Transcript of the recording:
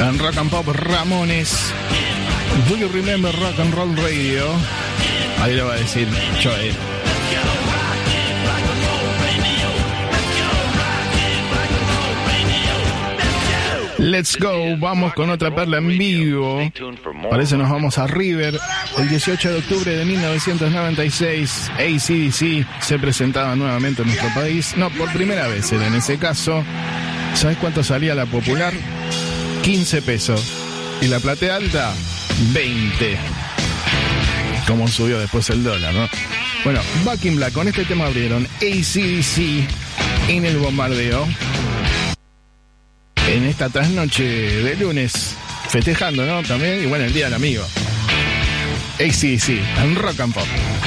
En Rock and Pop, Ramones. Do you remember Rock and Roll Radio? Ahí lo va a decir Joey. Let's go, vamos con otra perla en vivo. Parece nos vamos a River. El 18 de octubre de 1996, AC/DC se presentaba nuevamente en nuestro país. No, por primera vez era en ese caso. ¿Sabes cuánto salía la popular? 15 pesos. Y la platea alta, 20. Cómo subió después el dólar, ¿no? Bueno, Back in Black, con este tema abrieron AC/DC en el bombardeo. En esta trasnoche de lunes, festejando, ¿no? También, y bueno, el Día del Amigo. AC/DC, en Rock and Pop.